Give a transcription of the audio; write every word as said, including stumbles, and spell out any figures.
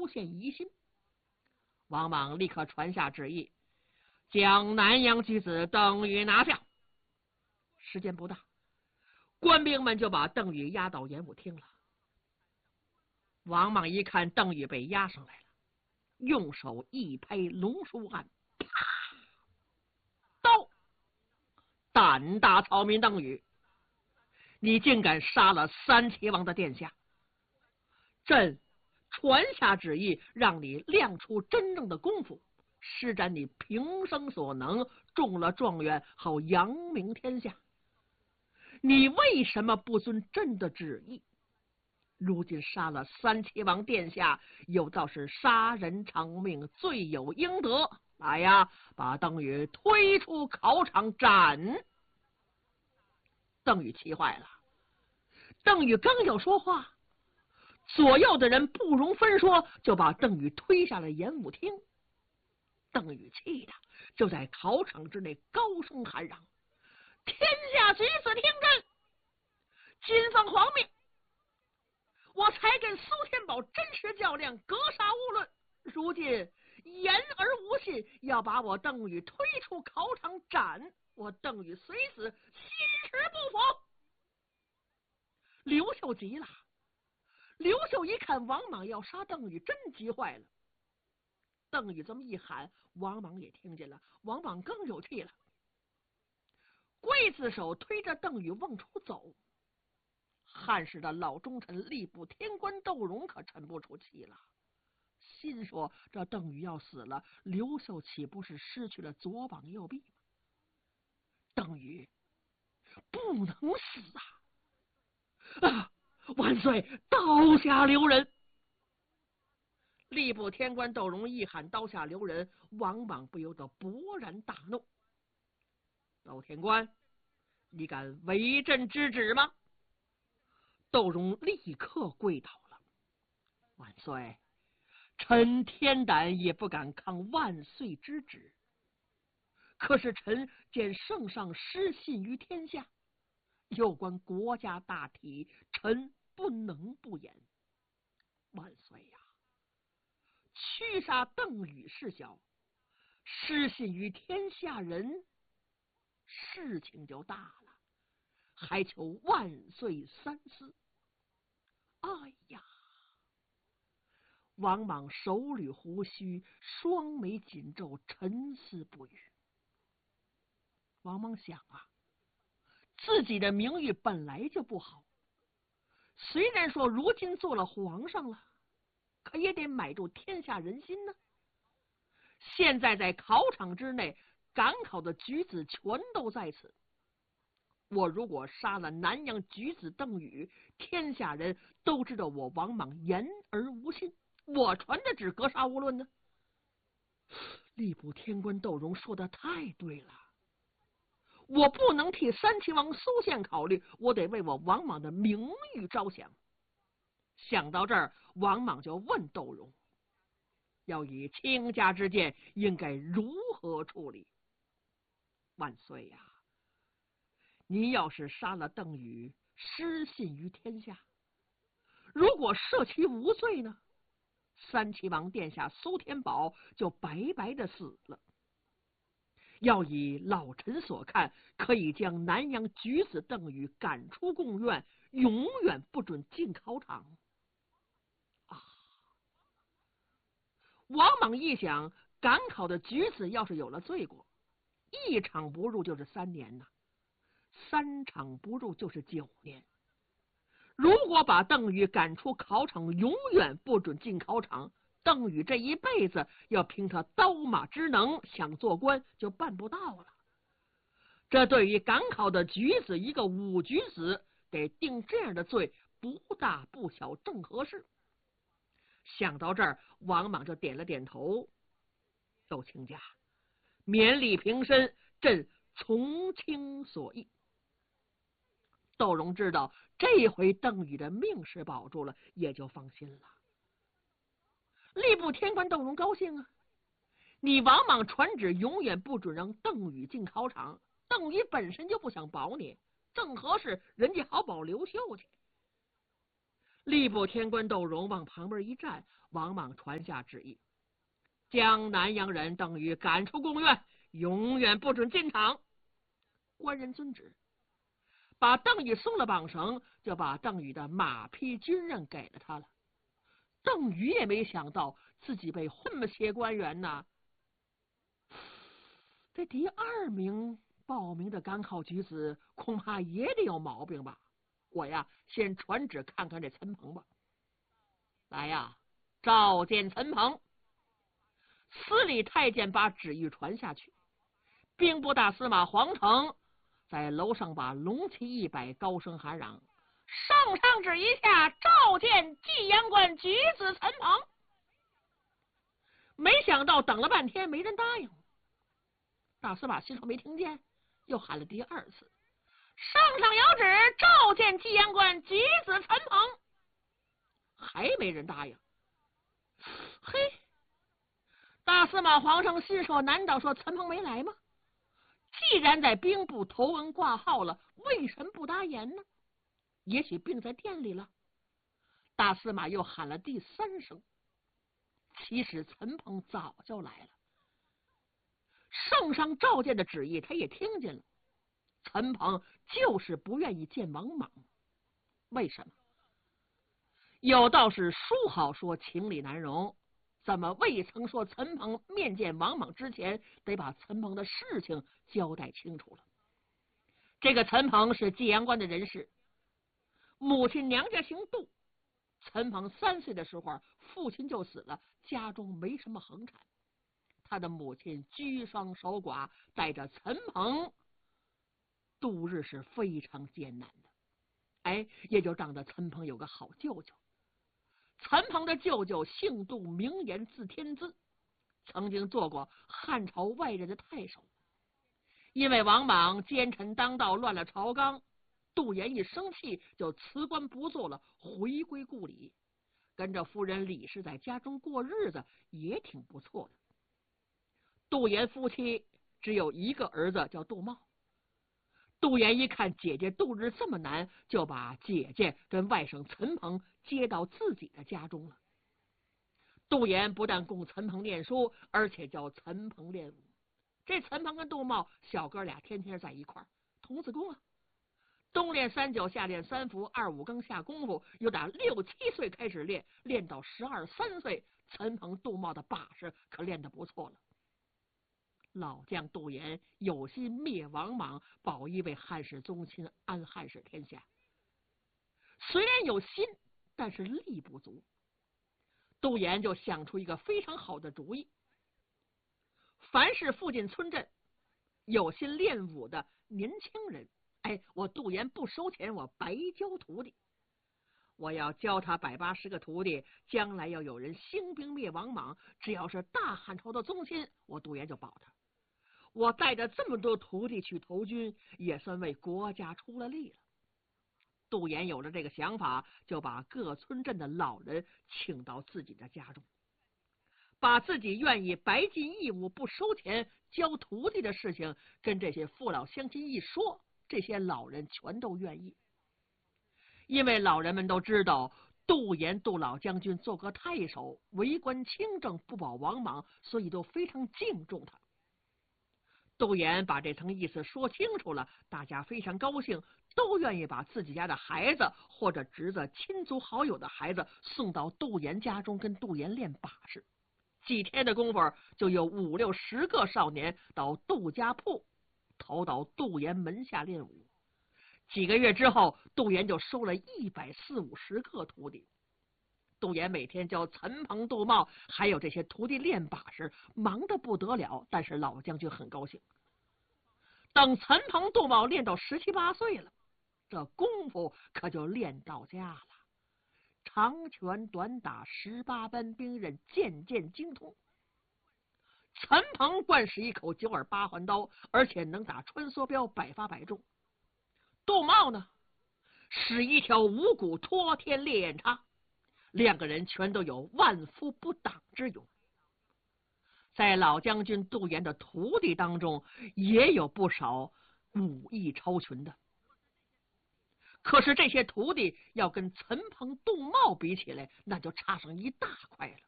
现疑心。王莽立刻传下旨意，将南阳举子邓禹拿下。时间不大，官兵们就把邓禹押到演武厅了。王莽一看邓禹被押上来了，用手一拍龙书案，啪！刀！胆大草民邓禹，你竟敢杀了三齐王的殿下！朕传下旨意，让你亮出真正的功夫，施展你平生所能，中了状元，好扬名天下。你为什么不遵朕的旨意？如今杀了三齐王殿下，有道是杀人偿命，罪有应得。来呀，把邓禹推出考场斩！邓禹气坏了。邓禹刚要说话，左右的人不容分说，就把邓禹推下了演武厅。邓禹气的就在考场之内高声喊嚷：天下举子听朕，今奉皇命，我才跟苏天宝真实较量，格杀勿论。如今言而无信，要把我邓禹推出考场斩，我邓禹虽死，心持不服。刘秀急了。刘秀一看王莽要杀邓禹，真急坏了。邓禹这么一喊，王莽也听见了，王莽更有气了。刽子手推着邓禹往出走。汉室的老忠臣吏部天官窦融可沉不住气了，心说这邓禹要死了，刘秀岂不是失去了左膀右臂吗？邓禹不能死啊！啊！万岁，刀下留人！吏部天官窦融一喊刀下留人，王莽不由得勃然大怒。窦天官，你敢违朕之旨吗？窦融立刻跪倒了。万岁，臣天胆也不敢抗万岁之旨。可是臣见圣上失信于天下，有关国家大体，臣不能不言。万岁呀！驱杀邓禹事小，失信于天下人，事情就大了，还求万岁三思。哎呀！王莽手捋胡须，双眉紧皱，沉思不语。王莽想啊，自己的名誉本来就不好，虽然说如今做了皇上了，可也得买住天下人心呢。现在在考场之内，赶考的举子全都在此。我如果杀了南阳举子邓禹，天下人都知道我王莽言而无信，我传的旨格杀勿论呢。吏部天官窦融说的太对了，我不能替三齐王苏宪考虑，我得为我王莽的名誉着想。想到这儿，王莽就问窦融，要以卿家之见，应该如何处理？万岁呀！您要是杀了邓禹，失信于天下，如果赦其无罪呢，三齐王殿下苏天宝就白白的死了。要以老臣所看，可以将南阳举子邓禹赶出贡院，永远不准进考场。啊！王莽一想，赶考的举子要是有了罪过，一场不入就是三年呐，三场不入就是九年。如果把邓禹赶出考场，永远不准进考场，邓禹这一辈子要凭他刀马之能，想做官就办不到了。这对于赶考的举子，一个武举子，给定这样的罪，不大不小，正合适。想到这儿，王莽就点了点头：窦卿家，勉力平身，朕从卿所议。窦融知道这回邓禹的命是保住了，也就放心了。吏部天官窦融高兴啊，你王莽传旨永远不准让邓禹进考场，邓禹本身就不想保你，正合适，人家好保刘秀去。 吏部天官窦融往旁边一站，王莽传下旨意，将南阳人邓禹赶出宫院，永远不准进场。官人遵旨，把邓禹松了绑绳，就把邓禹的马匹军任给了他了。邓禹也没想到自己被混血官员呢。这第二名报名的赶考举子恐怕也得有毛病吧？我呀，先传旨看看这陈鹏吧。来呀，召见陈鹏。司礼太监把旨意传下去，兵部大司马黄成在楼上把龙旗一摆，高声喊嚷：圣上旨意下，召见济阳关举子陈鹏。没想到等了半天没人答应。大司马心说没听见，又喊了第二次：圣上有旨，召见济阳关举子陈鹏。还没人答应。嘿，大司马黄成心说：难道说陈鹏没来吗？既然在兵部头文挂号了，为什么不答言呢？也许病在店里了。大司马又喊了第三声。其实陈鹏早就来了，圣上召见的旨意他也听见了。陈鹏就是不愿意见王莽。为什么？有道是书好说，情理难容。怎么未曾说陈鹏面见王莽之前得把陈鹏的事情交代清楚了？这个陈鹏是济阳关的人士，母亲娘家姓杜。陈鹏三岁的时候，父亲就死了，家中没什么横产。他的母亲居双守寡，带着陈鹏度日是非常艰难的。哎，也就仗着陈鹏有个好舅舅。陈鹏的舅舅姓杜，名言，字天资，曾经做过汉朝外任的太守。因为王莽奸臣当道，乱了朝纲，杜延一生气就辞官不做了，回归故里，跟着夫人李氏在家中过日子，也挺不错的。杜延夫妻只有一个儿子，叫杜茂。杜延一看姐姐度日这么难，就把姐姐跟外甥陈鹏接到自己的家中了。杜延不但供陈鹏念书，而且教陈鹏练武。这陈鹏跟杜茂小哥俩天天在一块儿，童子功啊，冬练三九，夏练三伏，二五更下功夫，又打六七岁开始练，练到十二三岁，陈鹏、杜茂的把式可练得不错了。老将杜延有心灭王莽，保一位汉室宗亲，安汉室天下。虽然有心，但是力不足。杜延就想出一个非常好的主意：凡是附近村镇有心练武的年轻人，哎，我杜延不收钱，我白教徒弟。我要教他百八十个徒弟，将来要有人兴兵灭王莽，只要是大汉朝的宗亲，我杜延就保他。我带着这么多徒弟去投军，也算为国家出了力了。杜延有了这个想法，就把各村镇的老人请到自己的家中，把自己愿意白尽义务不收钱教徒弟的事情跟这些父老乡亲一说，这些老人全都愿意。因为老人们都知道杜延杜老将军做个太守，为官清正，不保王莽，所以都非常敬重他。杜延把这层意思说清楚了，大家非常高兴，都愿意把自己家的孩子或者侄子、亲族好友的孩子送到杜延家中跟杜延练把式。几天的功夫，就有五六十个少年到杜家铺投到杜延门下练武。几个月之后，杜延就收了一百四五十个徒弟。杜延每天教陈鹏、杜茂还有这些徒弟练把式，忙得不得了，但是老将军很高兴。等陈鹏、杜茂练到十七八岁了，这功夫可就练到家了，长拳短打十八般兵刃，件件精通。陈鹏惯使一口九耳八环刀，而且能打穿梭镖，百发百中。杜茂呢，使一条五谷托天烈焰叉，两个人全都有万夫不挡之勇。在老将军杜延的徒弟当中，也有不少武艺超群的。 可是这些徒弟要跟岑彭、杜茂比起来，那就差上一大块了。